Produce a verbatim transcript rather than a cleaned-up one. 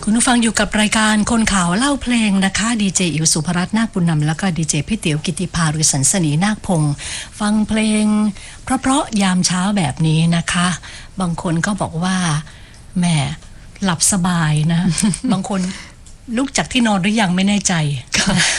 คุณผู้ฟังอยู่กับรายการคนข่าวเล่าเพลงนะคะดีเจอิ๋วสุภรัตน์นาคบุญนำแล้วก็ดีเจพี่ติ๋วกิติภาหรือสันสนีนาคพงศ์ฟังเพลงเพราะๆยามเช้าแบบนี้นะคะบางคนก็บอกว่าแม่หลับสบายนะ บางคนลุกจากที่นอนหรือยังไม่แน่ใจ